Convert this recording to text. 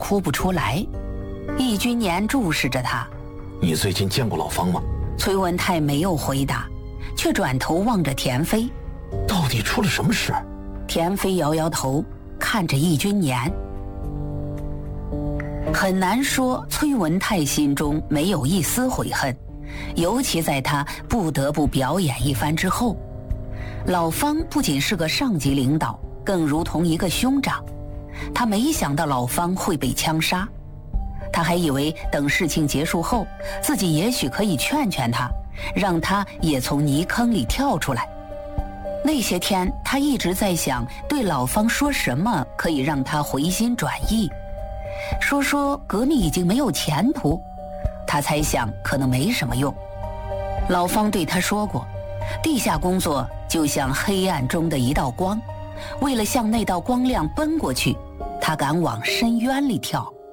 哭不出来。易君年注视着他：“ 你最近见过老方吗？” 崔文泰没有回答，却转头望着田飞：“ 到底出了什么事？” 田飞摇摇头，看着易君年。很难说崔文泰心中没有一丝悔恨，尤其在他不得不表演一番之后。老方不仅是个上级领导，更如同一个兄长。他没想到老方会被枪杀，他还以为等事情结束后，自己也许可以劝劝他，让他也从泥坑里跳出来。那些天他一直在想对老方说什么可以让他回心转意。说革命已经没有前途，他猜想可能没什么用。老方对他说过，地下工作就像黑暗中的一道光，为了向那道光亮奔过去，他敢往深渊里跳。